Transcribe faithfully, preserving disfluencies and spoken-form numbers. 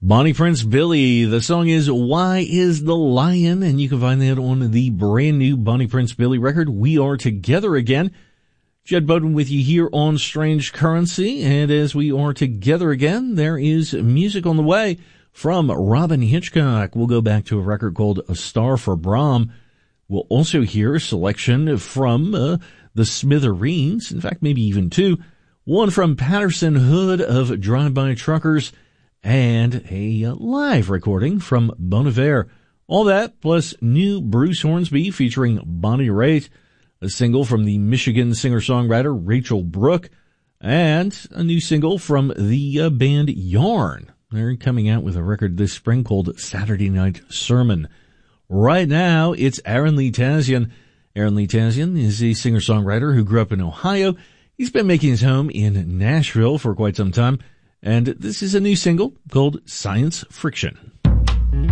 Bonnie Prince Billy. The song is Why Is the Lion? And you can find that on the brand new Bonnie Prince Billy record, We Are Together Again. Jed Bowden with you here on Strange Currency. And as we are together again, there is music on the way from Robyn Hitchcock. We'll go back to a record called A Star for Brahm. We'll also hear a selection from uh, the Smithereens. In fact, maybe even two. One from Patterson Hood of Drive-By Truckers, and a live recording from Bon Iver. All that, plus new Bruce Hornsby featuring Bonnie Raitt, a single from the Michigan singer-songwriter Rachel Brooke, and a new single from the uh, band Yarn. They're coming out with a record this spring called Saturday Night Sermon. Right now, it's Aaron Lee Tazian. Aaron Lee Tazian is a singer-songwriter who grew up in Ohio. He's been making his home in Nashville for quite some time. And this is a new single called Science Friction.